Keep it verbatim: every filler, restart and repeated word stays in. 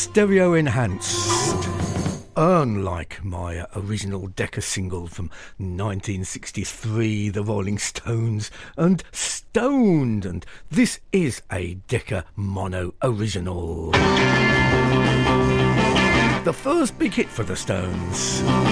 stereo enhanced, unlike my original Decca single from nineteen sixty-three, The Rolling Stones and Stoned, and this is a Decca mono original. The first big hit for the Stones.